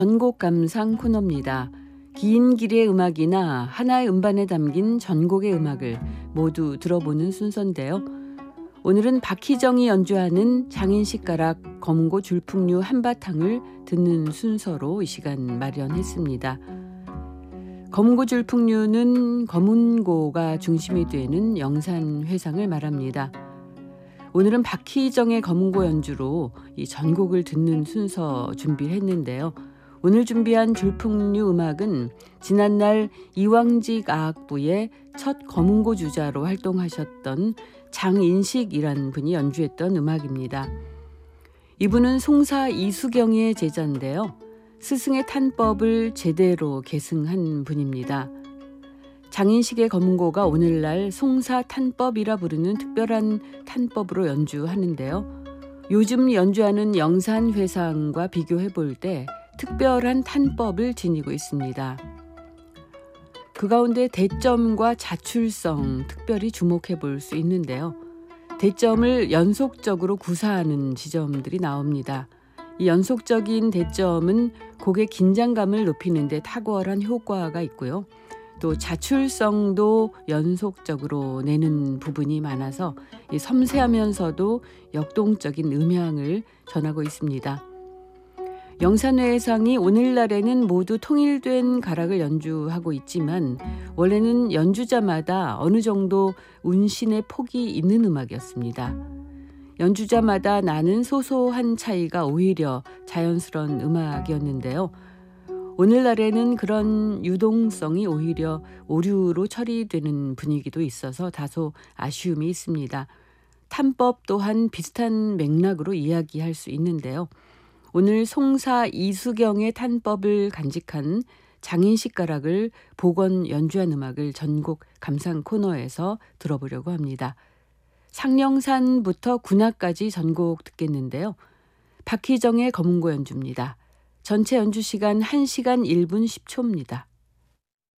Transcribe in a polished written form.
전곡 감상 코너입니다. 긴 길의 음악이나 하나의 음반에 담긴 전곡의 음악을 모두 들어보는 순서인데요. 오늘은 박희정이 연주하는 장인식 가락 검고 줄풍류 한바탕을 듣는 순서로 이 시간 마련했습니다. 검고 줄풍류는 검은고가 중심이 되는 영산회상을 말합니다. 오늘은 박희정의 검은고 연주로 이 전곡을 듣는 순서 준비를 했는데요. 오늘 준비한 줄풍류 음악은 지난날 이왕직 아학부의 첫 검은고 주자로 활동하셨던 장인식이라는 분이 연주했던 음악입니다. 이분은 송사 이수경의 제자인데요. 스승의 탄법을 제대로 계승한 분입니다. 장인식의 검은고가 오늘날 송사 탄법이라 부르는 특별한 탄법으로 연주하는데요. 요즘 연주하는 영산회상과 비교해 볼 때 특별한 탄법을 지니고 있습니다. 그 가운데 대점과 자출성 특별히 주목해 볼 수 있는데요. 대점을 연속적으로 구사하는 지점들이 나옵니다. 이 연속적인 대점은 곡의 긴장감을 높이는 데 탁월한 효과가 있고요. 또 자출성도 연속적으로 내는 부분이 많아서 이 섬세하면서도 역동적인 음향을 전하고 있습니다. 영산회상이 오늘날에는 모두 통일된 가락을 연주하고 있지만 원래는 연주자마다 어느 정도 운신의 폭이 있는 음악이었습니다. 연주자마다 나는 소소한 차이가 오히려 자연스러운 음악이었는데요. 오늘날에는 그런 유동성이 오히려 오류로 처리되는 분위기도 있어서 다소 아쉬움이 있습니다. 탄법 또한 비슷한 맥락으로 이야기할 수 있는데요. 오늘 송사 이수경의 탄법을 간직한 장인식 가락을 복원 연주한 음악을 전곡 감상 코너에서 들어보려고 합니다. 상령산부터 군악까지 전곡 듣겠는데요. 박희정의 검은고 연주입니다. 전체 연주 시간 1시간 1분 10초입니다.